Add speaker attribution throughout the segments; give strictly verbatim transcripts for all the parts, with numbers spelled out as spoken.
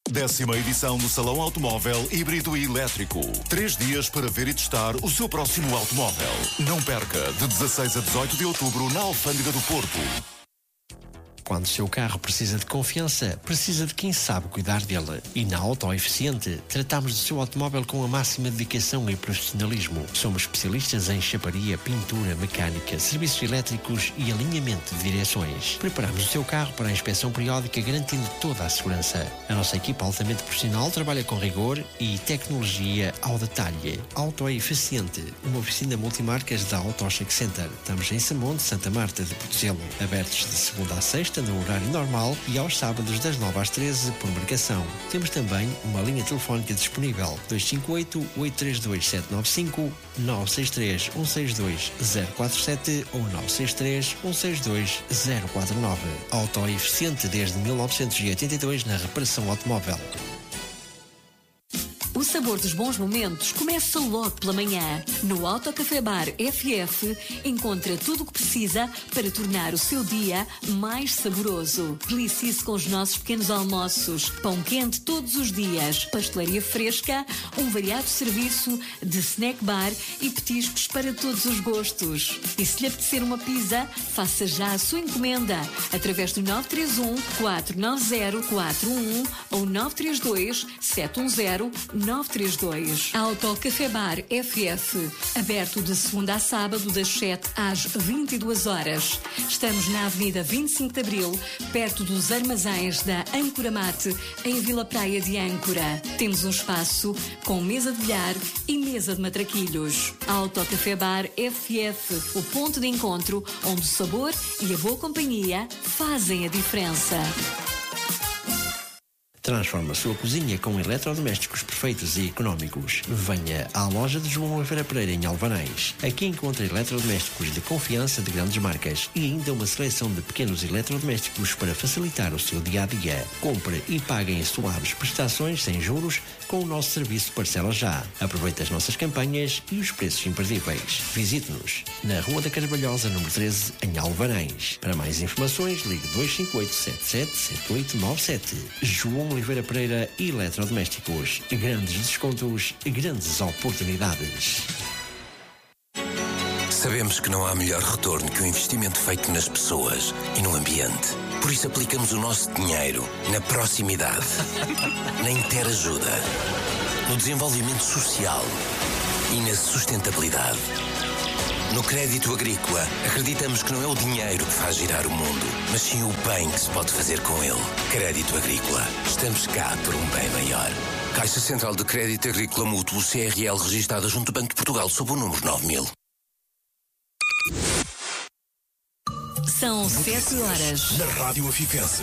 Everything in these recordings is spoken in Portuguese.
Speaker 1: Décima edição do Salão Automóvel Híbrido e Elétrico. Três dias para ver e testar o seu próximo automóvel. Não perca, de dezasseis a dezoito de outubro, na Alfândega do Porto.
Speaker 2: Quando o seu carro precisa de confiança, precisa de quem sabe cuidar dele. E na Auto Eficiente, tratamos do seu automóvel com a máxima dedicação e profissionalismo. Somos especialistas em chaparia, pintura, mecânica, serviços elétricos e alinhamento de direções. Preparamos o seu carro para a inspeção periódica, garantindo toda a segurança. A nossa equipa altamente profissional trabalha com rigor e tecnologia ao detalhe. Auto Eficiente, uma oficina multimarcas da Auto Check Center. Estamos em Samonte, Santa Marta de Portozelo. Abertos de segunda a sexta, no horário normal, e aos sábados das nove às treze por marcação. Temos também uma linha telefónica disponível: dois cinco oito, oito três dois, sete nove cinco, nove seis três, um seis dois, zero quatro sete ou nove seis três, um seis dois, zero quatro nove. Auto Eficiente desde mil novecentos e oitenta e dois na reparação automóvel.
Speaker 3: O sabor dos bons momentos começa logo pela manhã. No Auto Café Bar F F, encontra tudo o que precisa para tornar o seu dia mais saboroso. Delicie-se com os nossos pequenos almoços, pão quente todos os dias, pastelaria fresca, um variado serviço de snack bar e petiscos para todos os gostos. E se lhe apetecer uma pizza, faça já a sua encomenda através do nove três um, quatro nove zero, quatro um ou nove três dois, sete um zero, nove três dois. Auto Café Bar F F, aberto de segunda a sábado das sete às vinte e duas horas. Estamos na Avenida vinte e cinco de Abril, perto dos armazéns da Âncora Mate, em Vila Praia de Âncora. Temos um espaço com mesa de bilhar e mesa de matraquilhos. Auto Café Bar F F, o ponto de encontro onde o sabor e a boa companhia fazem a diferença.
Speaker 2: Transforma a sua cozinha com eletrodomésticos perfeitos e económicos. Venha à loja de João Oliveira Pereira em Alvanães. Aqui encontra eletrodomésticos de confiança de grandes marcas e ainda uma seleção de pequenos eletrodomésticos para facilitar o seu dia-a-dia. Compre e pague em suaves prestações sem juros com o nosso serviço Parcela Já. Aproveite as nossas campanhas e os preços imperdíveis. Visite-nos na Rua da Carvalhosa, número treze, em Alvanães. Para mais informações, ligue dois cinco oito, sete sete sete oito nove sete. João Oliveira Pereira Eletrodomésticos. Grandes descontos, grandes oportunidades.
Speaker 4: Sabemos que não há melhor retorno que o investimento feito nas pessoas e no ambiente. Por isso aplicamos o nosso dinheiro na proximidade, na interajuda, no desenvolvimento social e na sustentabilidade. No crédito agrícola, acreditamos que não é o dinheiro que faz girar o mundo, mas sim o bem que se pode fazer com ele. Crédito agrícola. Estamos cá por um bem maior. Caixa Central de Crédito Agrícola Mútuo, C R L, registada junto ao Banco de Portugal, sob o número nove mil.
Speaker 3: São sete horas.
Speaker 1: Na Rádio Afiquense.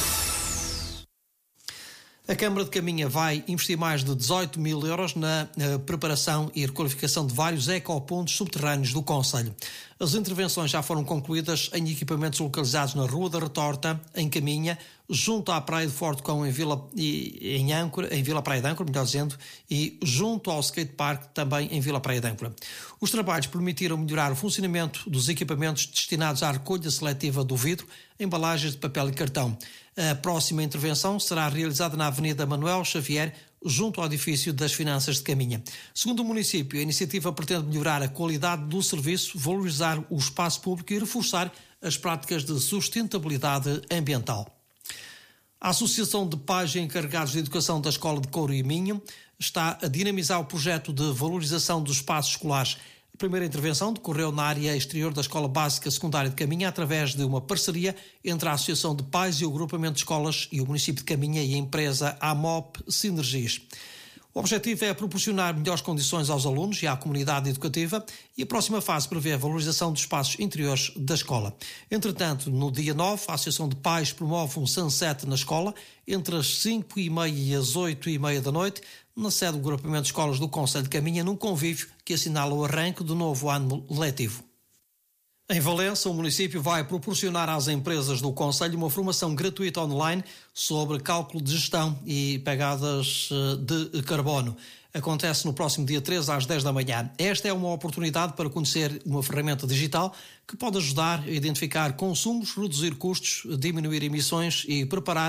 Speaker 5: A Câmara de Caminha vai investir mais de dezoito mil euros na, na preparação e requalificação de vários ecopontos subterrâneos do concelho. As intervenções já foram concluídas em equipamentos localizados na Rua da Retorta, em Caminha, junto à Praia de Forte Cão, em Vila, e, em Âncora, em Vila Praia de Âncora, melhor dizendo, e junto ao Skate Park, também em Vila Praia de Âncora. Os trabalhos permitiram melhorar o funcionamento dos equipamentos destinados à recolha seletiva do vidro, embalagens de papel e cartão. A próxima intervenção será realizada na Avenida Manuel Xavier, junto ao edifício das Finanças de Caminha. Segundo o município, a iniciativa pretende melhorar a qualidade do serviço, valorizar o espaço público e reforçar as práticas de sustentabilidade ambiental. A Associação de Pais Encarregados de Educação da Escola de Couro e Minho está a dinamizar o projeto de valorização dos espaços escolares. A primeira intervenção decorreu na área exterior da Escola Básica Secundária de Caminha através de uma parceria entre a Associação de Pais e o Agrupamento de Escolas e o município de Caminha e a empresa AMOP Sinergias. O objetivo é proporcionar melhores condições aos alunos e à comunidade educativa e a próxima fase prevê a valorização dos espaços interiores da escola. Entretanto, no dia nove, a Associação de Pais promove um sunset na escola entre as cinco e meia e as oito e meia da noite, na sede do Agrupamento de Escolas do Concelho de Caminha, num convívio que assinala o arranque do novo ano letivo. Em Valença, o município vai proporcionar às empresas do concelho uma formação gratuita online sobre cálculo de gestão e pegadas de carbono. Acontece no próximo dia treze às dez da manhã. Esta é uma oportunidade para conhecer uma ferramenta digital que pode ajudar a identificar consumos, reduzir custos, diminuir emissões e preparar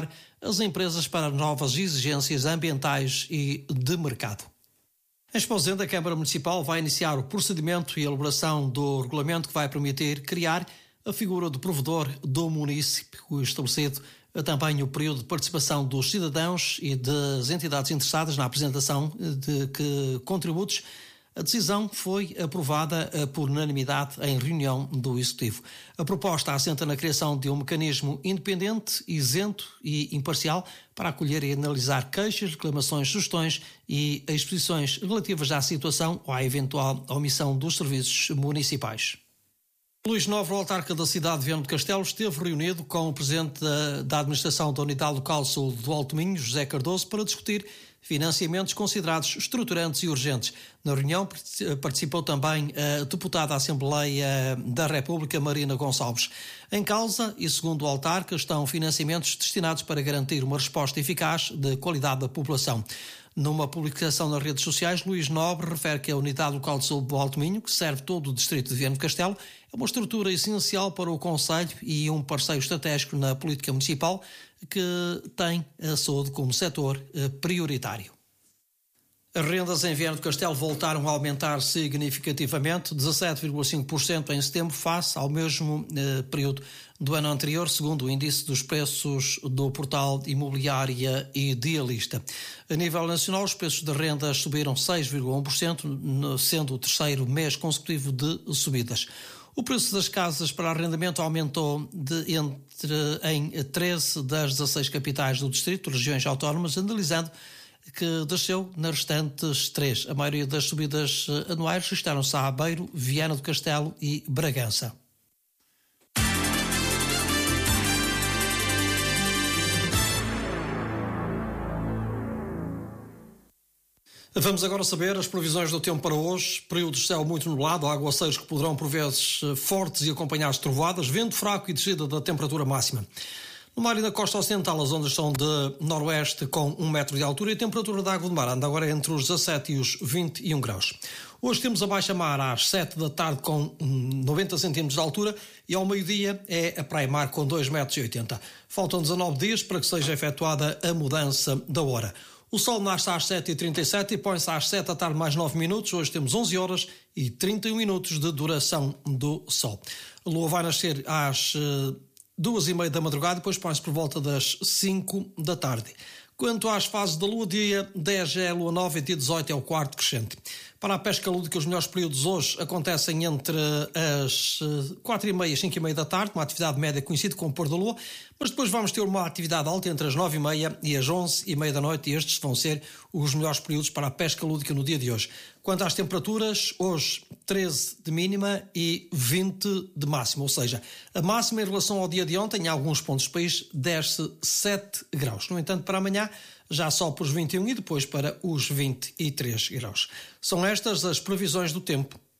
Speaker 5: as empresas para novas exigências ambientais e de mercado. Em Esposende, a Câmara Municipal vai iniciar o procedimento e elaboração do regulamento que vai permitir criar a figura do provedor do município estabelecido, também o período de participação dos cidadãos e das entidades interessadas na apresentação de que contributos. A decisão foi aprovada por unanimidade em reunião do Executivo. A proposta assenta na criação de um mecanismo independente, isento e imparcial para acolher e analisar queixas, reclamações, sugestões e exposições relativas à situação ou à eventual omissão dos serviços municipais. Luís Nobre, o autarca da cidade de Viana do Castelo, esteve reunido com o presidente da, da administração da Unidade Local de Saúde do Alto Minho, José Cardoso, para discutir financiamentos considerados estruturantes e urgentes. Na reunião participou também a deputada da Assembleia da República, Marina Gonçalves. Em causa, e segundo o autarca, estão financiamentos destinados para garantir uma resposta eficaz de qualidade da população. Numa publicação nas redes sociais, Luís Nobre refere que a Unidade Local de Saúde do Alto Minho, que serve todo o distrito de Viana do Castelo, é uma estrutura essencial para o concelho e um parceiro estratégico na política municipal que tem a saúde como setor prioritário. As rendas em Viana do Castelo voltaram a aumentar significativamente, dezassete vírgula cinco por cento em setembro, face ao mesmo eh, período do ano anterior, segundo o índice dos preços do portal Imobiliária Idealista. A nível nacional, os preços de rendas subiram seis vírgula um por cento, sendo o terceiro mês consecutivo de subidas. O preço das casas para arrendamento aumentou de entre, em treze das dezasseis capitais do distrito, regiões autónomas, analisando que desceu nas restantes três. A maioria das subidas anuais registraram-se a Aveiro, Viana do Castelo e Bragança. Vamos agora saber as previsões do tempo para hoje. Período de céu muito nublado, aguaceiros que poderão por vezes fortes e acompanhados de trovoadas, vento fraco e descida da temperatura máxima. No mar e na costa ocidental, as ondas são de noroeste com um metro de altura e a temperatura da água do mar anda agora entre os dezassete e os vinte e um graus. Hoje temos a baixa-mar às sete da tarde com noventa centímetros de altura e ao meio-dia é a praia-mar com dois metros e oitenta. Faltam dezanove dias para que seja efetuada a mudança da hora. O sol nasce às sete e trinta e sete e põe-se às sete da tarde mais nove minutos. Hoje temos onze horas e trinta e um minutos de duração do sol. A lua vai nascer às duas e meia da madrugada e depois põe-se por volta das cinco da tarde. Quanto às fases da lua, dia dez é a lua nova e dia dezoito é o quarto crescente. Para a pesca lúdica, os melhores períodos hoje acontecem entre as quatro e meia e cinco e meia da tarde, uma atividade média coincide com o pôr da lua, mas depois vamos ter uma atividade alta entre as nove e meia e as onze e meia da noite e estes vão ser os melhores períodos para a pesca lúdica no dia de hoje. Quanto às temperaturas, hoje treze de mínima e vinte de máxima, ou seja, a máxima em relação ao dia de ontem, em alguns pontos do país, desce sete graus. No entanto, para amanhã, já só para os vinte e um e depois para os vinte e três graus. São estas as previsões do tempo